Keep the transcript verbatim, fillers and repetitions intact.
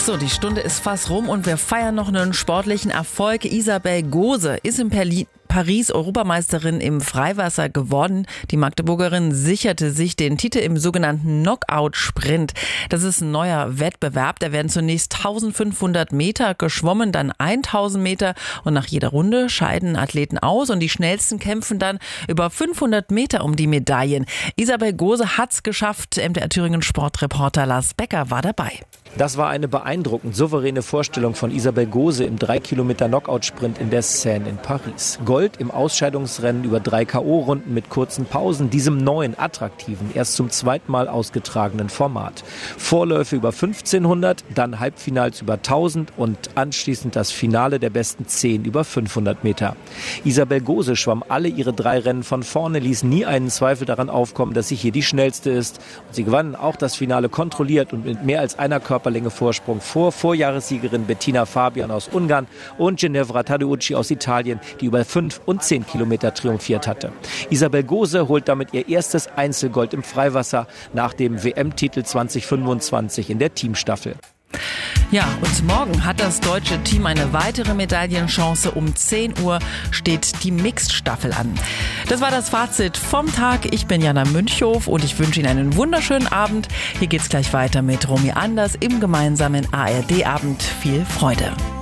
So, die Stunde ist fast rum und wir feiern noch einen sportlichen Erfolg. Isabel Gose ist in Berlin Paris Europameisterin im Freiwasser geworden. Die Magdeburgerin sicherte sich den Titel im sogenannten Knockout-Sprint. Das ist ein neuer Wettbewerb. Da werden zunächst eintausendfünfhundert Meter geschwommen, dann tausend Meter und nach jeder Runde scheiden Athleten aus und die schnellsten kämpfen dann über fünfhundert Meter um die Medaillen. Isabel Gose hat's geschafft. M D R Thüringen Sportreporter Lars Becker war dabei. Das war eine beeindruckend souveräne Vorstellung von Isabel Gose im drei Kilometer Knockout-Sprint in der Seine in Paris. Gold im Ausscheidungsrennen über drei K O-Runden mit kurzen Pausen, diesem neuen, attraktiven, erst zum zweiten Mal ausgetragenen Format. Vorläufe über fünfzehnhundert, dann Halbfinals über tausend und anschließend das Finale der besten zehn über fünfhundert Meter. Isabel Gose schwamm alle ihre drei Rennen von vorne, ließ nie einen Zweifel daran aufkommen, dass sie hier die schnellste ist. Und sie gewann auch das Finale kontrolliert und mit mehr als einer Körperlänge Vorsprung vor Vorjahressiegerin Bettina Fabian aus Ungarn und Ginevra Tadeucci aus Italien, die über fünf und zehn Kilometer triumphiert hatte. Isabel Gose holt damit ihr erstes Einzelgold im Freiwasser nach dem W M-Titel zwanzig fünfundzwanzig in der Teamstaffel. Ja, und morgen hat das deutsche Team eine weitere Medaillenchance. Um zehn Uhr steht die Mixed-Staffel an. Das war das Fazit vom Tag. Ich bin Jana Münchhof und ich wünsche Ihnen einen wunderschönen Abend. Hier geht's gleich weiter mit Romy Anders im gemeinsamen A R D-Abend. Viel Freude.